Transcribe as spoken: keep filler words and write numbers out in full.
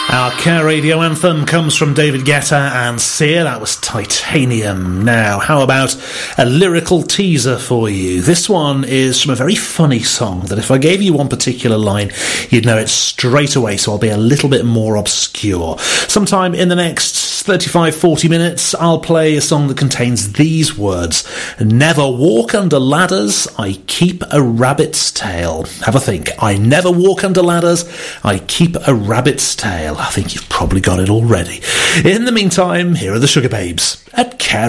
Our Care Radio anthem comes from David Guetta and Sia. That was Titanium. Now, how about a lyrical teaser for you? This one is from a very funny song that if I gave you one particular line, you'd know it straight away, so I'll be a little bit more obscure. Sometime in the next thirty-five, forty minutes, I'll play a song that contains these words. Never walk under ladders, I keep a rabbit's tail. Have a think. I never walk under ladders, I keep a rabbit's tail. I think you've probably got it already. In the meantime, here are the Sugar Babes at Care